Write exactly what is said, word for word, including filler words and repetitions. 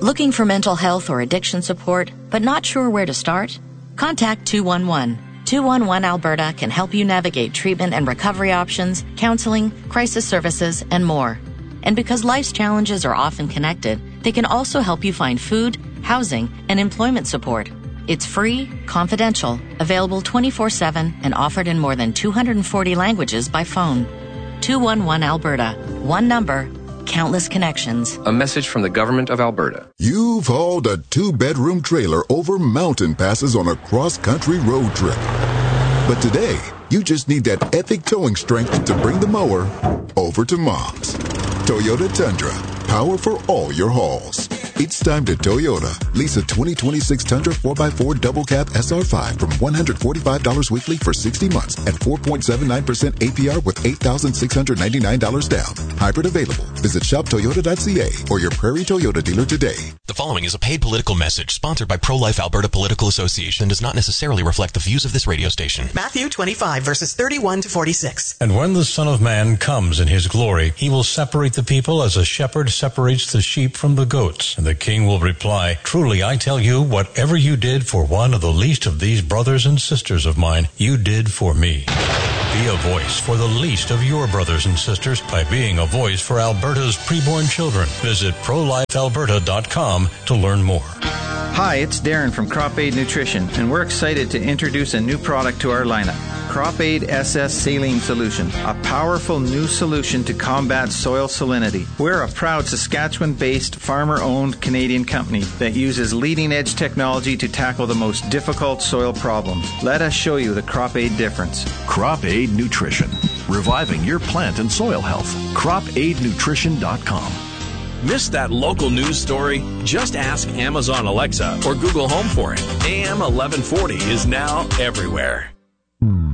Looking for mental health or addiction support, but not sure where to start? Contact two one one. two one one Alberta can help you navigate treatment and recovery options, counseling, crisis services, and more. And because life's challenges are often connected, they can also help you find food, housing, and employment support. It's free, confidential, available twenty-four seven, and offered in more than two hundred forty languages by phone. two one one Alberta. One number, countless connections. A message from the Government of Alberta. You've hauled a two-bedroom trailer over mountain passes on a cross-country road trip. But today, you just need that epic towing strength to bring the mower over to Mom's. Toyota Tundra. Power for all your hauls. It's time to Toyota. Lease a twenty twenty-six Tundra four by four Double Cab S R five from one hundred forty-five dollars weekly for sixty months at four point seven nine percent A P R with eight thousand six hundred ninety-nine dollars down. Hybrid available. Visit shop toyota dot c a or your Prairie Toyota dealer today. The following is a paid political message sponsored by Pro-Life Alberta Political Association and does not necessarily reflect the views of this radio station. Matthew twenty-five, verses thirty-one to forty-six. And when the Son of Man comes in his glory, he will separate the people as a shepherd separates the sheep from the goats. And the king will reply, truly I tell you, whatever you did for one of the least of these brothers and sisters of mine, you did for me. Be a voice for the least of your brothers and sisters by being a voice for Alberta's preborn children. Visit pro life alberta dot com to learn more. Hi, it's Darren from Crop Aid Nutrition, and we're excited to introduce a new product to our lineup. Crop Aid S S Saline Solution, a powerful new solution to combat soil salinity. We're a proud Saskatchewan-based, farmer-owned Canadian company that uses leading-edge technology to tackle the most difficult soil problems. Let us show you the Crop Aid difference. Crop Aid Nutrition, reviving your plant and soil health. crop aid nutrition dot com. Missed that local news story? Just ask Amazon Alexa or Google Home for it. A M eleven forty is now everywhere.